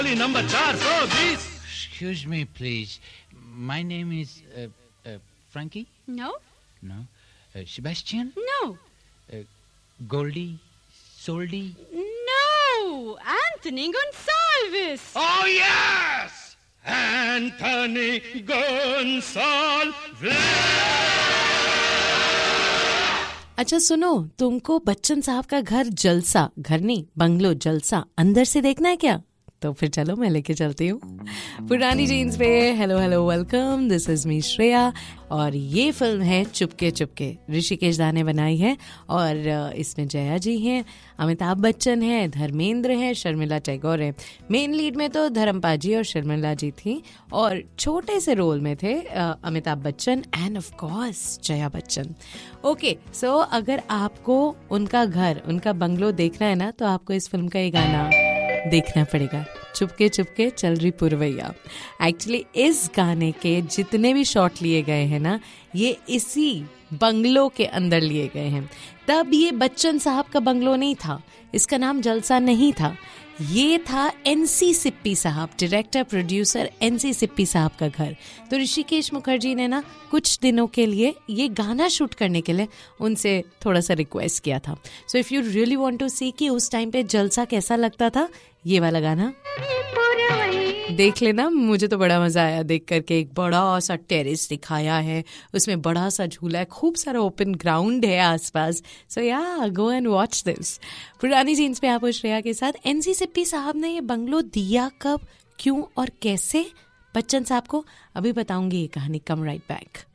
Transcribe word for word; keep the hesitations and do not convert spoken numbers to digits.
Number चार सौ बीस। Excuse me, please. My name is uh, uh, Frankie? No. No. Uh, Sebastian? No. Uh, Goldie? Soldy? No. Anthony Gonsalves. Oh yes, Anthony Gonsalves. अच्छा सुनो, तुमको बच्चन साहब का घर जलसा, घर नहीं बंगलो जलसा अंदर से देखना है क्या? तो फिर चलो मैं लेके चलती हूँ पुरानी जीन्स पे। Hello hello welcome, this is me Shreya और ये फिल्म है चुपके चुपके। ऋषिकेश दा ने बनाई है और इसमें जया जी हैं, अमिताभ बच्चन है, धर्मेंद्र है, शर्मिला टैगोर है। मेन लीड में तो धर्मपा जी और शर्मिला जी थी और छोटे से रोल में थे Amitabh Bachchan end of course Jaya Bachchan. Okay so अगर आपको उनका घर, उनका बंगलो देखना है ना, तो आपको इस फिल्म का ये गाना देखना पड़ेगा, चुपके चुपके चल रही पुरवैया। एक्चुअली इस गाने के जितने भी शॉट लिए गए हैं ना, ये इसी बंगलो के अंदर लिए गए हैं। तब ये बच्चन साहब का बंगलो नहीं था, इसका नाम जलसा नहीं था, ये था एनसी सिप्पी साहब, डायरेक्टर प्रोड्यूसर एनसी सिप्पी साहब का घर। तो ऋषिकेश मुखर्जी ने ना कुछ दिनों के लिए ये गाना शूट करने के लिए उनसे थोड़ा सा रिक्वेस्ट किया था। So if you really want to सी कि उस टाइम पे जलसा कैसा लगता था, ये वाला गाना देख लेना। मुझे तो बड़ा मजा आया देख करके। एक बड़ा सा टेरेस दिखाया है, उसमें बड़ा सा झूला है, खूब सारा ओपन ग्राउंड है आसपास। सो या गो एंड वॉच दिस। पुरानी जीन्स पे आप श्रेया के साथ। एनसी सिप्पी साहब ने ये बंगलो दिया कब, क्यों और कैसे बच्चन साहब को, अभी बताऊंगी ये कहानी। कम राइट बैक।